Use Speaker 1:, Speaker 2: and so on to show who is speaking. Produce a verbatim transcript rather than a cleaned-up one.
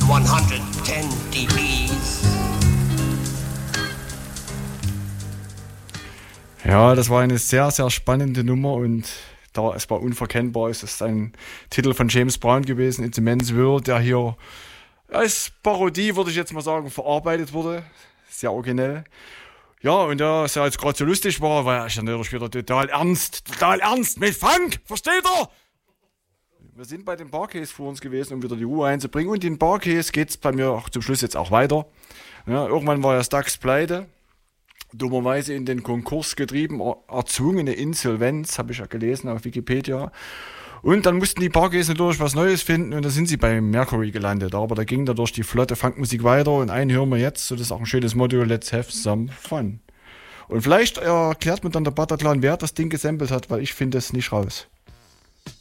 Speaker 1: one hundred ten dBs.
Speaker 2: Ja, das war eine sehr, sehr spannende Nummer und da es war unverkennbar, es ist ein Titel von James Brown gewesen, It's a Man's World, der hier als Parodie, würde ich jetzt mal sagen, verarbeitet wurde. Sehr originell. Ja, und da es ja jetzt gerade so lustig war, war ich dann natürlich wieder total ernst, total ernst mit Funk, versteht ihr? Wir sind bei den Barcase vor uns gewesen, um wieder die Ruhe einzubringen. Und in Barcase geht es bei mir auch zum Schluss jetzt auch weiter. Ja, irgendwann war ja Stax pleite, dummerweise in den Konkurs getrieben, er, erzwungene Insolvenz, habe ich ja gelesen auf Wikipedia. Und dann mussten die Barcase natürlich was Neues finden und da sind sie bei Mercury gelandet. Aber da ging da durch die flotte Funkmusik weiter und einen hören wir jetzt. So, das ist auch ein schönes Motto, let's have some fun. Und vielleicht erklärt mir dann der Butterclan, wer das Ding gesampelt hat, weil ich finde es nicht raus.